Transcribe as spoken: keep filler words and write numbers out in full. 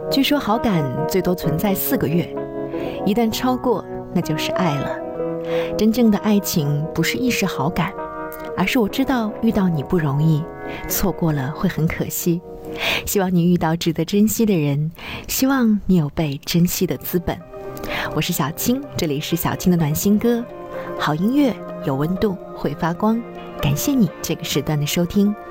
据说好感最多存在四个月，一旦超过，那就是爱了。真正的爱情不是一时好感，而是我知道遇到你不容易，错过了会很可惜。希望你遇到值得珍惜的人，希望你有被珍惜的资本。我是小青，这里是小青的暖心歌，好音乐有温度，会发光。感谢你这个时段的收听，